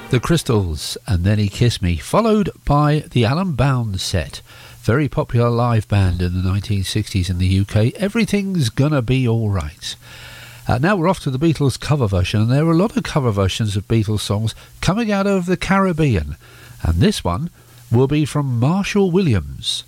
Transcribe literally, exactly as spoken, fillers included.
The Crystals, and Then He Kissed Me, followed by the Alan Bound set. Very popular live band in the nineteen sixties in the U K. Everything's Gonna Be Alright. Uh, now we're off to the Beatles cover version, and there are a lot of cover versions of Beatles songs coming out of the Caribbean. And this one will be from Marshall Williams.